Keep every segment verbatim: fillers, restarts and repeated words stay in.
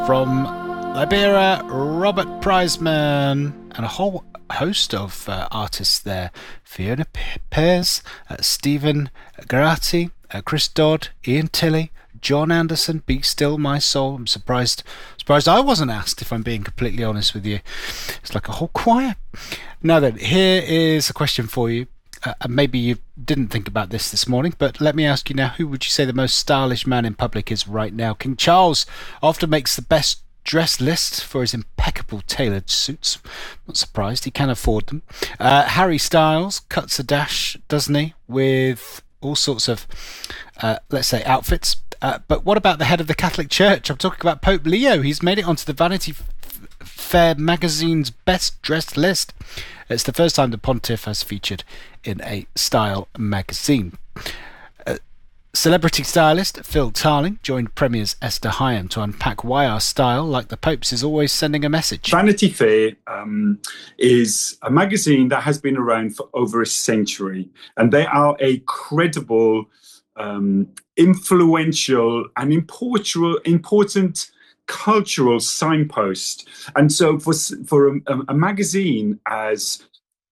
From Liberia, Robert Prizeman, and a whole host of uh, artists there. Fiona Pears, uh, Stephen Garati, uh, Chris Dodd, Ian Tilley, John Anderson, Be Still My Soul. I'm surprised surprised I wasn't asked, if I'm being completely honest with you. It's like a whole choir. Now then, here is a question for you. Uh, and maybe you didn't think about this this morning, but let me ask you now, who would you say the most stylish man in public is right now? King Charles often makes the best dress list for his impeccable tailored suits. Not surprised, he can afford them. Uh, Harry Styles cuts a dash, doesn't he, with all sorts of, uh, let's say, outfits. Uh, but what about the head of the Catholic Church? I'm talking about Pope Leo. He's made it onto the Vanity Fair magazine's best dressed list. It's the first time the pontiff has featured in a style magazine. Uh, celebrity stylist Phil Tarling joined Premier's Esther Hyam to unpack why our style, like the Pope's, is always sending a message. Vanity Fair um, is a magazine that has been around for over a century, and they are a credible, um, influential and important, important cultural signpost. And so for for a, a magazine as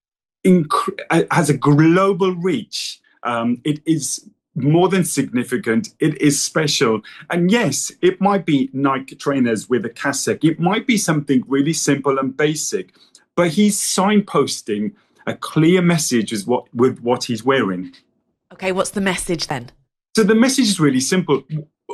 inc- has a global reach, um, it is more than significant. It is special. And yes, it might be Nike trainers with a cassock. It might be something really simple and basic, but he's signposting a clear message is what with what he's wearing. Okay, what's the message then? So the message is really simple.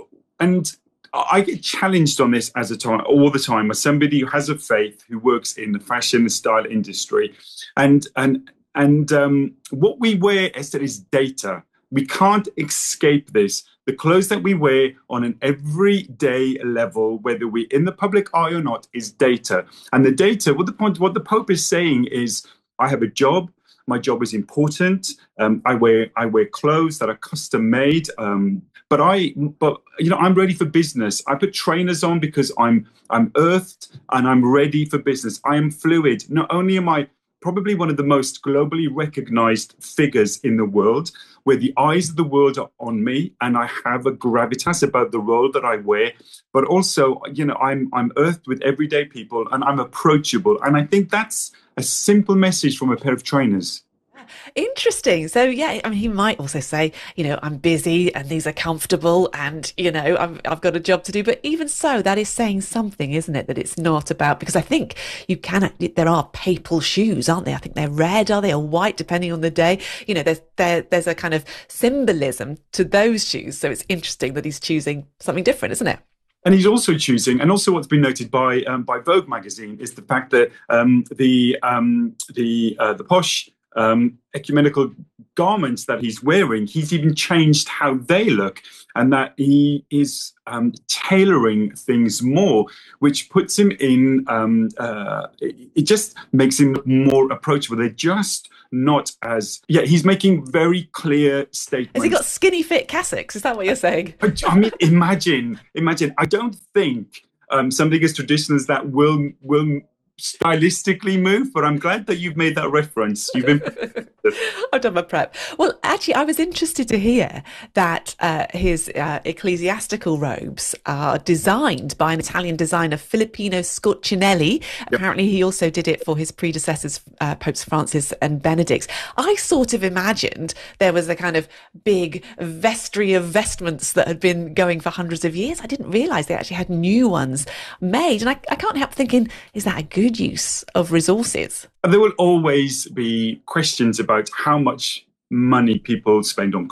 And I get challenged on this as a time all the time as somebody who has a faith, who works in the fashion and style industry, and and and um, what we wear, Esther, is data. We can't escape this. The clothes that we wear on an everyday level, whether we're in the public eye or not, is data. And the data, what the point, what the Pope is saying is, I have a job. My job is important. Um, I wear I wear clothes that are custom made. Um, but I but you know I'm ready for business. I put trainers on because I'm I'm earthed and I'm ready for business. I am fluid. Not only am I probably one of the most globally recognized figures in the world, where the eyes of the world are on me, and I have a gravitas about the role that I wear, but also, you know, I'm I'm earthed with everyday people, and I'm approachable. And I think that's a simple message from a pair of trainers. Interesting. So, yeah, I mean, he might also say, you know, I'm busy and these are comfortable and, you know, I'm, I've got a job to do. But even so, that is saying something, isn't it? That it's not about, because I think you can, there are papal shoes, aren't they? I think they're red, are they, or white, depending on the day. You know, there's there, there's a kind of symbolism to those shoes. So it's interesting that he's choosing something different, isn't it? And he's also choosing, and also what's been noted by um, by Vogue magazine is the fact that um, the um, the uh, the posh um, ecumenical garments that he's wearing, he's even changed how they look, and that he is um, tailoring things more, which puts him in. Um, uh, it, it just makes him more approachable. They're just not as yeah. He's making very clear statements. Has he got skinny fit cassocks? Is that what you're saying? I mean, imagine, imagine. I don't think um, something as traditional as that will will stylistically move, but I'm glad that you've made that reference. You've been I've done my prep. Well, actually, I was interested to hear that uh, his uh, ecclesiastical robes are designed by an Italian designer, Filippino Scorcinelli. Yep. Apparently, he also did it for his predecessors, uh, Popes Francis and Benedict. I sort of imagined there was a kind of big vestry of vestments that had been going for hundreds of years. I didn't realise they actually had new ones made. And I, I can't help thinking, is that a good use of resources? There will always be questions about how much money people spend on